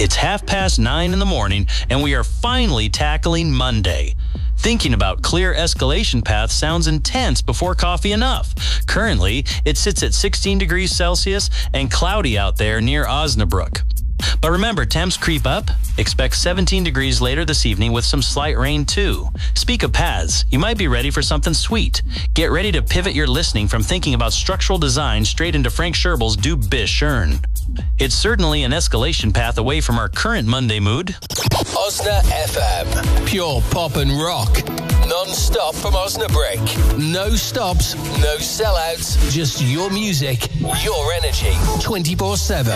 It's 9:30 in the morning, and we are finally tackling Monday. Thinking about clear escalation paths sounds intense before coffee enough. Currently, it sits at 16 degrees Celsius and cloudy out there near Osnabrück. But remember, temps creep up. Expect 17 degrees later this evening with some slight rain too. Speak of paths, you might be ready for something sweet. Get ready to pivot your listening from thinking about structural design straight into Frank Scherbel's Du bist schön. It's certainly an escalation path away from our current Monday mood. Osna FM. Pure pop and rock. Non-stop from Osnabrück. No stops, no sellouts, just your music, your energy, 24/7.